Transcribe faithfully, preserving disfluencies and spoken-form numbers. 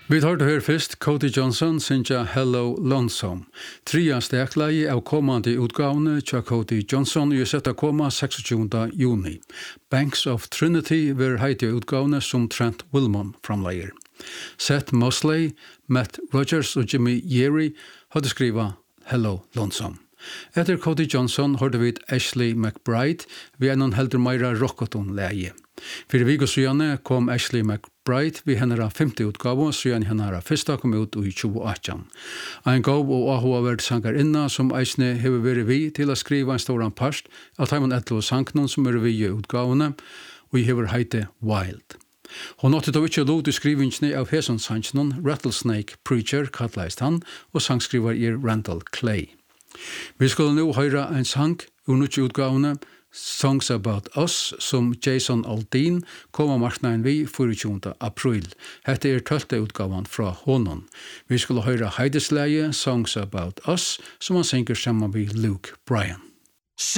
Vi tar det her først, Cody Johnson synja Hello Lonesome. Tria steklai av kommande utgavene tja Cody Johnson i setta koma tjueseks juni. Banks of Trinity ver heiti utgavene som Trent Wilmon framleier. Seth Mosley, Matt Rogers og Jimmy Yeary hadde skriva Hello Lonesome. Etter Cody Johnson hørte vi Ashley McBride vi enn heldur meira rockaton-leie. Fyrir viku sujane kom Ashley McBride vi hennara femte utgave, sujan hennara fyrsta kom ut i tjueåttan. Ein gav og ahoaverd sangar inna som eisne hever veri vi til å skriva en storan part av taimon etlo sanknon som er vi i utgavene, og i hever heite Wild. Hon åtte da ikkje lov til skrivingsni av heson sanknon, Rattlesnake Preacher kallast han, og sangskrivar er Randall Clay. Vi skulle nu høyra en sang ur nutje utgavene, Songs About Us, som Jason Aldean kom av marknaden vi tjuefire april. Hette er tølte utgavan fra honom. Vi skulle høyra Heidesleie, Songs About Us, som han synger sammen med Luke Bryan.